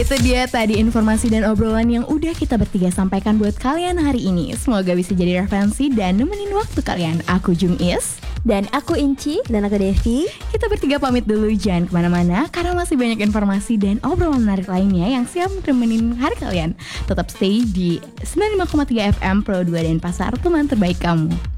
itu dia tadi informasi dan obrolan yang udah kita bertiga sampaikan buat kalian hari ini. Semoga bisa jadi referensi dan nemenin waktu kalian. Aku Jung Is. Dan aku Inci. Dan aku Devi. Kita bertiga pamit dulu, jangan kemana-mana karena masih banyak informasi dan obrolan menarik lainnya yang siap nemenin hari kalian. Tetap stay di 95,3 FM Pro 2 dan Pasar, teman terbaik kamu.